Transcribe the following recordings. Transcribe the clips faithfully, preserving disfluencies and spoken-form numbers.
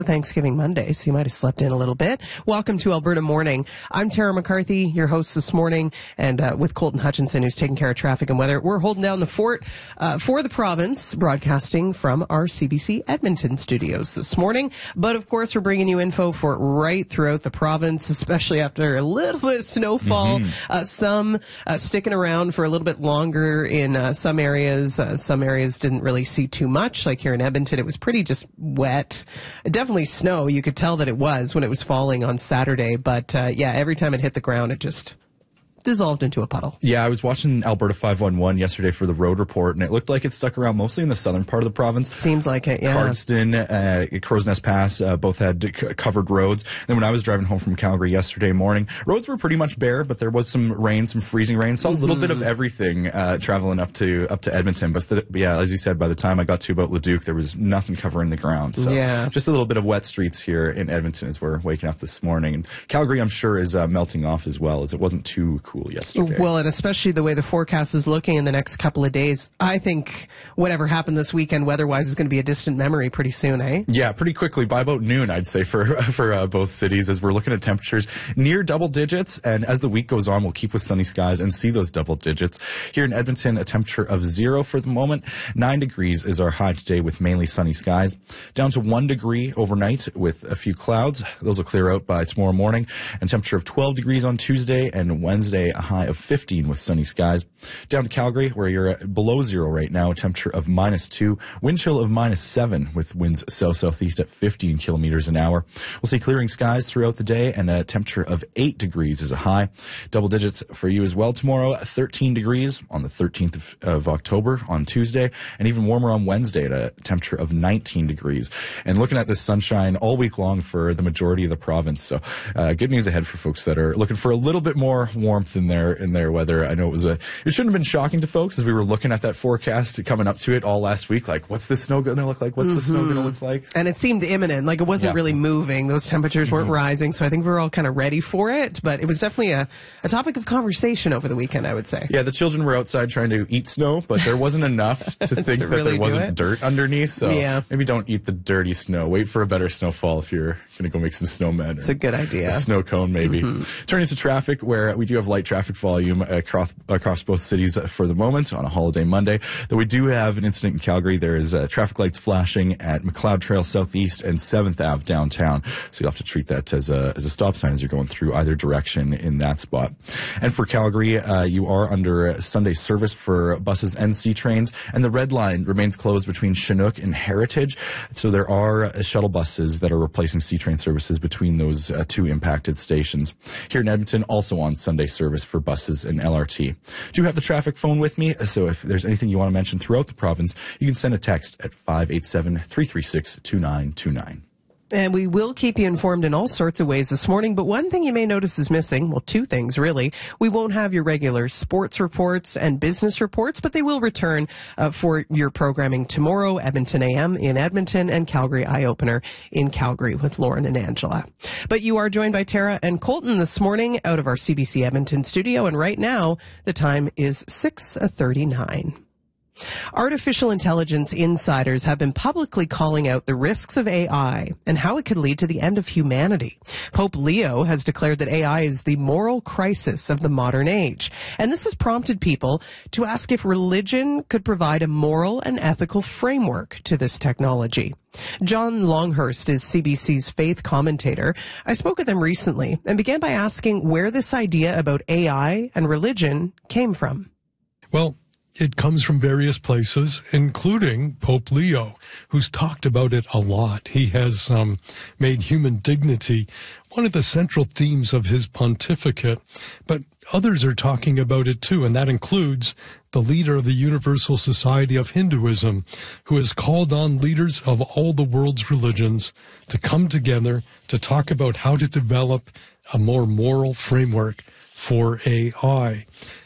Thanksgiving Monday, so you might have slept in a little bit. Welcome to Alberta Morning. I'm Tara McCarthy, your host this morning, and uh, with Colton Hutchinson, who's taking care of traffic and weather. We're holding down the fort uh, for the province, broadcasting from our C B C Edmonton studios this morning. But, of course, we're bringing you info for right throughout the province, especially after a little bit of snowfall. Mm-hmm. Uh, some uh, sticking around for a little bit longer in uh, some areas. Uh, some areas didn't really see too much. Like here in Edmonton, it was pretty just wet. Definitely snow. You could tell that it was when it was falling on Saturday. But, uh, yeah, every time it hit the ground, it just dissolved into a puddle. Yeah, I was watching Alberta five one one yesterday for the road report, and it looked like it stuck around mostly in the southern part of the province. Seems like it, yeah. Cardston, uh, Crow's Nest Pass, uh, both had c- covered roads. And then when I was driving home from Calgary yesterday morning, roads were pretty much bare, but there was some rain, some freezing rain. Saw a little mm-hmm. bit of everything uh, traveling up to up to Edmonton. But the, yeah, as you said, by the time I got to about Leduc, there was nothing covering the ground. So yeah. just a little bit of wet streets here in Edmonton as we're waking up this morning. And Calgary, I'm sure, is uh, melting off as well, as it wasn't too cool yesterday. Well, and especially the way the forecast is looking in the next couple of days, I think whatever happened this weekend weather-wise is going to be a distant memory pretty soon, eh? Yeah, pretty quickly. By about noon, I'd say, for for uh, both cities, as we're looking at temperatures near double digits. And as the week goes on, we'll keep with sunny skies and see those double digits. Here in Edmonton, a temperature of zero for the moment. Nine degrees is our high today with mainly sunny skies. Down to one degree overnight with a few clouds. Those will clear out by tomorrow morning. And temperature of twelve degrees on Tuesday, and Wednesday, a high of fifteen with sunny skies. Down to Calgary, where you're at below zero right now, a temperature of minus two, wind chill of minus seven with winds south-southeast at fifteen kilometers an hour. We'll see clearing skies throughout the day, and a temperature of eight degrees is a high. Double digits for you as well tomorrow, thirteen degrees on the thirteenth of, of October on Tuesday, and even warmer on Wednesday at a temperature of nineteen degrees. And looking at this sunshine all week long for the majority of the province. So uh, good news ahead for folks that are looking for a little bit more warmth in their in their weather. I know it was a, it shouldn't have been shocking to folks as we were looking at that forecast coming up to it all last week. Like, what's the snow going to look like? What's mm-hmm. the snow going to look like? And it seemed imminent. Like, it wasn't yeah. really moving. Those temperatures weren't mm-hmm. rising. So I think we were all kind of ready for it. But it was definitely a, a topic of conversation over the weekend, I would say. Yeah, the children were outside trying to eat snow, but there wasn't enough to think to that really there wasn't dirt underneath. So yeah. maybe don't eat the dirty snow. Wait for a better snowfall if you're going to go make some snowmen. It's a good idea. A snow cone, maybe. Mm-hmm. Turning to traffic, where we do have light traffic volume across across both cities for the moment on a holiday Monday. Though we do have an incident in Calgary. There is uh, traffic lights flashing at McLeod Trail Southeast and seventh Avenue downtown. So you'll have to treat that as a as a stop sign as you're going through either direction in that spot. And for Calgary, uh, you are under Sunday service for buses and C trains, and the red line remains closed between Chinook and Heritage. So there are uh, shuttle buses that are replacing C train services between those uh, two impacted stations. Here in Edmonton, also on Sunday service for buses and L R T. Do have the traffic phone with me, so if there's anything you want to mention throughout the province, you can send a text at five eight seven, three three six, two nine two nine. And we will keep you informed in all sorts of ways this morning. But one thing you may notice is missing. Well, two things, really. We won't have your regular sports reports and business reports, but they will return uh, for your programming tomorrow, Edmonton A M in Edmonton and Calgary Eye Opener in Calgary with Lauren and Angela. But you are joined by Tara and Colton this morning out of our C B C Edmonton studio. And right now, the time is six thirty-nine. Artificial intelligence insiders have been publicly calling out the risks of A I and how it could lead to the end of humanity. Pope Leo has declared that A I is the moral crisis of the modern age. And this has prompted people to ask if religion could provide a moral and ethical framework to this technology. John Longhurst is C B C's faith commentator. I spoke with him recently and began by asking where this idea about A I and religion came from. Well, it comes from various places, including Pope Leo, who's talked about it a lot. He has um, made human dignity one of the central themes of his pontificate, but others are talking about it too, and that includes the leader of the Universal Society of Hinduism, who has called on leaders of all the world's religions to come together to talk about how to develop a more moral framework for A I.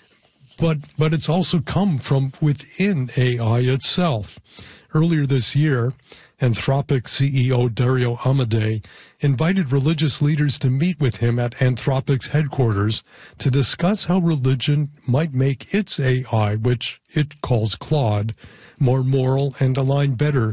But but it's also come from within A I itself. Earlier this year, Anthropic C E O Dario Amodei invited religious leaders to meet with him at Anthropic's headquarters to discuss how religion might make its A I, which it calls Claude, more moral and align better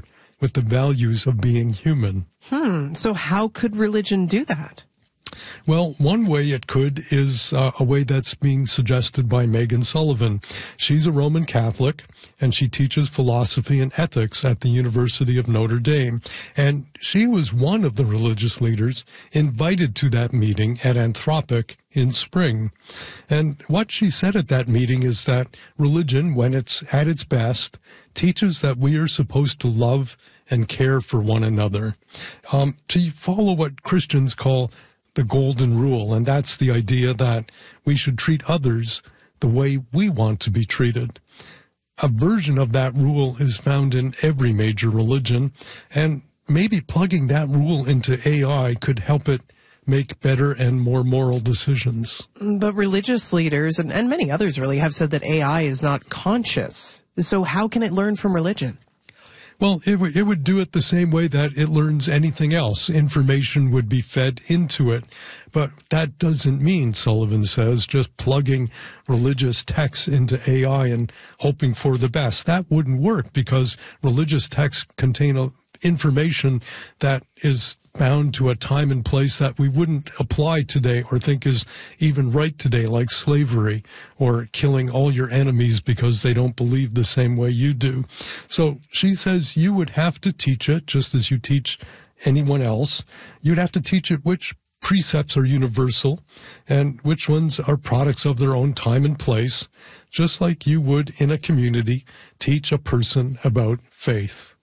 with the values of being human. Hmm. So how could religion do that? Well, one way it could is uh, a way that's being suggested by Megan Sullivan. She's a Roman Catholic, and she teaches philosophy and ethics at the University of Notre Dame. And she was one of the religious leaders invited to that meeting at Anthropic in spring. And what she said at that meeting is that religion, when it's at its best, teaches that we are supposed to love and care for one another, um, to follow what Christians call the golden rule, and that's the idea that we should treat others the way we want to be treated. A version of that rule is found in every major religion, and maybe plugging that rule into A I could help it make better and more moral decisions. But religious leaders, and, and many others really, have said that A I is not conscious. So how can it learn from religion? Well, it, w- it would do it the same way that it learns anything else. Information would be fed into it. But that doesn't mean, Sullivan says, just plugging religious texts into A I and hoping for the best. That wouldn't work because religious texts contain a, information that is bound to a time and place that we wouldn't apply today or think is even right today, like slavery or killing all your enemies because they don't believe the same way you do. So she says you would have to teach it just as you teach anyone else. You'd have to teach it which precepts are universal and which ones are products of their own time and place, just like you would in a community teach a person about faith.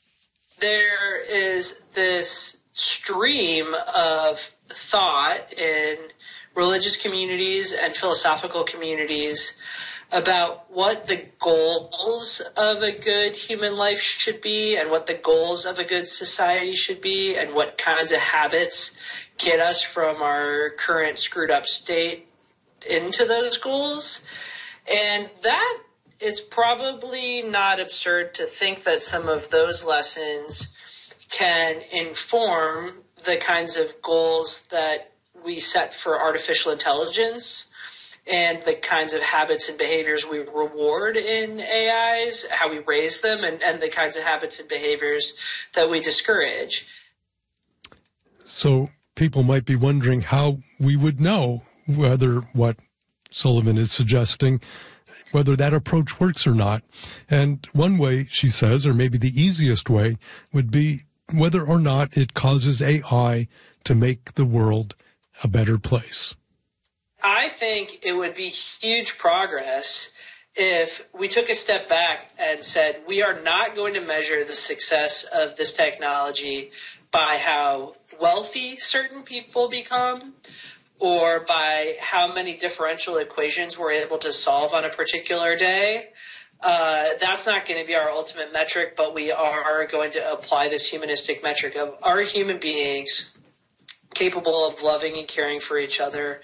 There is this stream of thought in religious communities and philosophical communities about what the goals of a good human life should be and what the goals of a good society should be and what kinds of habits get us from our current screwed up state into those goals. And that it's probably not absurd to think that some of those lessons can inform the kinds of goals that we set for artificial intelligence and the kinds of habits and behaviors we reward in A Is, how we raise them, and, and the kinds of habits and behaviors that we discourage. So people might be wondering how we would know whether what Sullivan is suggesting, whether that approach works or not. And one way, she says, or maybe the easiest way, would be whether or not it causes A I to make the world a better place. I think it would be huge progress if we took a step back and said, we are not going to measure the success of this technology by how wealthy certain people become, or by how many differential equations we're able to solve on a particular day. Uh, that's not going to be our ultimate metric, but we are going to apply this humanistic metric of, are human beings capable of loving and caring for each other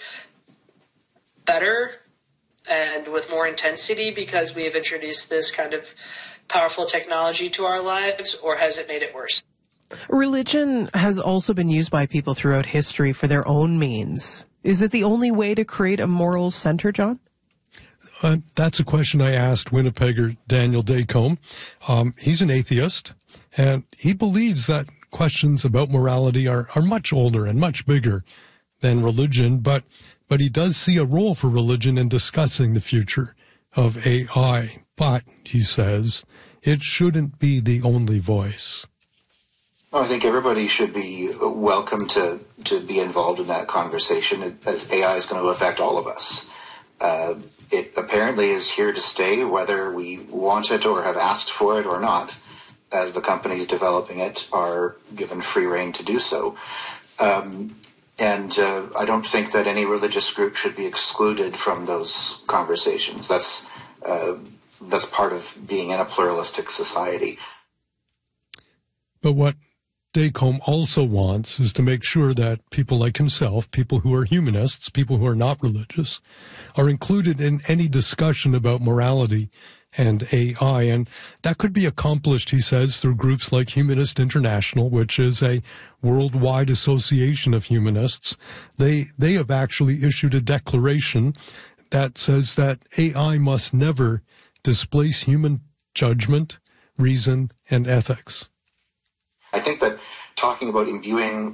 better and with more intensity because we have introduced this kind of powerful technology to our lives, or has it made it worse? Religion has also been used by people throughout history for their own means. Is it the only way to create a moral center, John? Uh, that's a question I asked Winnipegger Daniel Dacombe. Um, he's an atheist, and he believes that questions about morality are, are much older and much bigger than religion, but but he does see a role for religion in discussing the future of A I. But, he says, it shouldn't be the only voice. I think everybody should be welcome to, to be involved in that conversation, as A I is going to affect all of us. Uh, it apparently is here to stay, whether we want it or have asked for it or not, as the companies developing it are given free rein to do so. Um, and uh, I don't think that any religious group should be excluded from those conversations. That's uh, that's part of being in a pluralistic society. But what Dacombe also wants is to make sure that people like himself, people who are humanists, people who are not religious, are included in any discussion about morality and A I. And that could be accomplished, he says, through groups like Humanist International, which is a worldwide association of humanists. They, they have actually issued a declaration that says that A I must never displace human judgment, reason, and ethics. I think that talking about imbuing